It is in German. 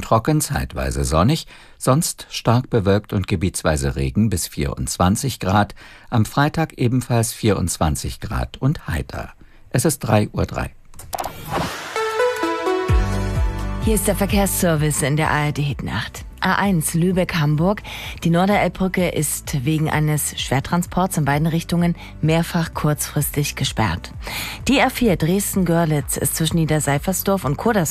trocken, zeitweise sonnig, sonst stark bewölkt und gebietsweise Regen bis 24 Grad. Am Freitag ebenfalls 24 Grad und heiter. Es ist 3:03 Uhr. Hier ist der Verkehrsservice in der ARD-Nacht. A1 Lübeck-Hamburg. Die Norderelbbrücke ist wegen eines Schwertransports in beiden Richtungen mehrfach kurzfristig gesperrt. Die A4 Dresden-Görlitz ist zwischen Niederseifersdorf und Kurdersdorf